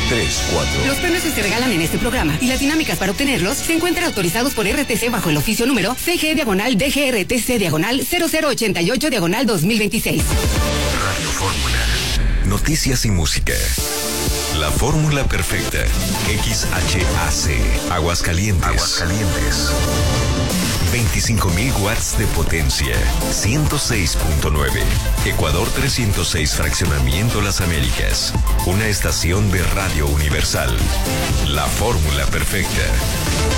3, 4. Los premios que se regalan en este programa y las dinámicas para obtenerlos se encuentran autorizados por RTC bajo el oficio número CG/DGRTC/0088/2026. Radio Fórmula. Noticias y música. La fórmula perfecta. XHAC. Aguascalientes. 25.000 watts de potencia. 106.9. Ecuador 306, Fraccionamiento Las Américas. Una estación de Radio Universal. La fórmula perfecta.